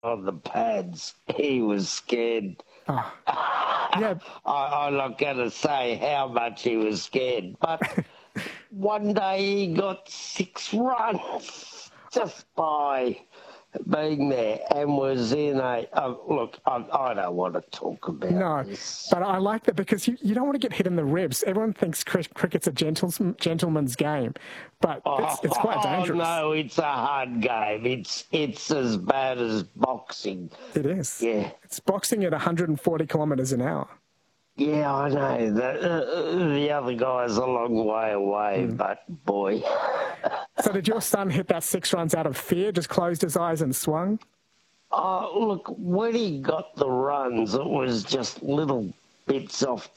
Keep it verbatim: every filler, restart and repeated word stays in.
on the pads, he was scared. Oh. Yeah. I, I'm not going to say how much he was scared, but one day he got six runs just by being there and was in a... Uh, look, I, I don't want to talk about No, this. but I like that because you, you don't want to get hit in the ribs. Everyone thinks cri- cricket's a gentle's, gentleman's game, but it's, it's quite dangerous. Oh, no, it's a hard game. It's, it's as bad as boxing. It is. Yeah. It's boxing at one hundred forty kilometres an hour. Yeah, I know. The, uh, the other guy's a long way away, mm. but boy. So did your son hit that six runs out of fear, just closed his eyes and swung? Oh, look, when he got the runs, it was just little bits off